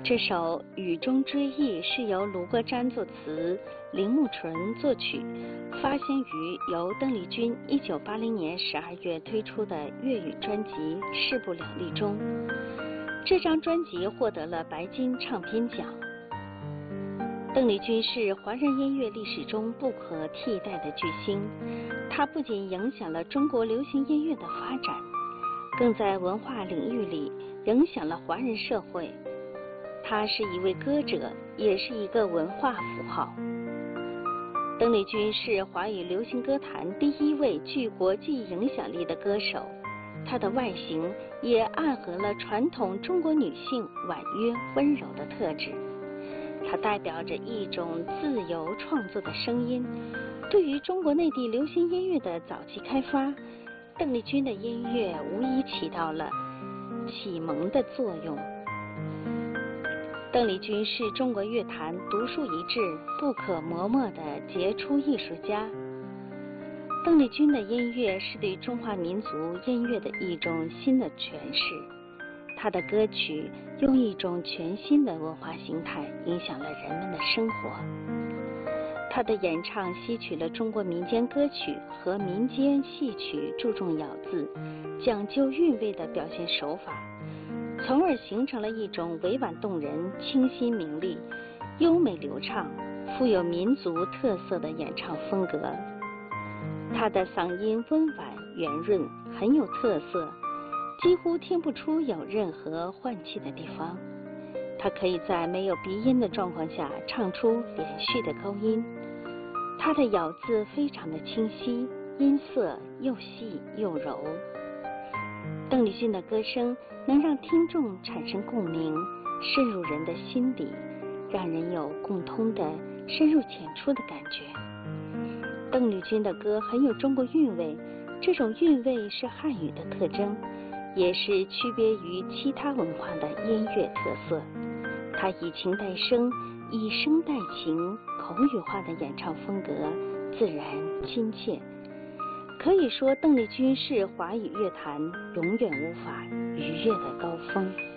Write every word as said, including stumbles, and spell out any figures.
这首《雨中追忆》是由卢国詹作词，铃木纯作曲，发行于由邓丽君一九八零年十二月推出的粤语专辑《势不两立》中。这张专辑获得了白金唱片奖。邓丽君是华人音乐历史中不可替代的巨星，她不仅影响了中国流行音乐的发展，更在文化领域里影响了华人社会。她是一位歌者，也是一个文化符号。邓丽君是华语流行歌坛第一位具国际影响力的歌手，她的外形也暗合了传统中国女性婉约温柔的特质。它代表着一种自由创作的声音。对于中国内地流行音乐的早期开发，邓丽君的音乐无疑起到了启蒙的作用。邓丽君是中国乐坛独树一帜、不可磨没的杰出艺术家。邓丽君的音乐是对中华民族音乐的一种新的诠释，她的歌曲用一种全新的文化形态影响了人们的生活。她的演唱吸取了中国民间歌曲和民间戏曲注重咬字、讲究韵味的表现手法，从而形成了一种委婉动人、清新明丽、优美流畅、富有民族特色的演唱风格。她的嗓音温婉圆润，很有特色，几乎听不出有任何换气的地方。她可以在没有鼻音的状况下唱出连续的高音。她的咬字非常的清晰，音色又细又柔。邓丽君的歌声能让听众产生共鸣，深入人的心底，让人有共通的深入浅出的感觉。邓丽君的歌很有中国韵味，这种韵味是汉语的特征，也是区别于其他文化的音乐特色。她以情带声，以声带情，口语化的演唱风格自然亲切。可以说，邓丽君是华语乐坛永远无法逾越的高峰。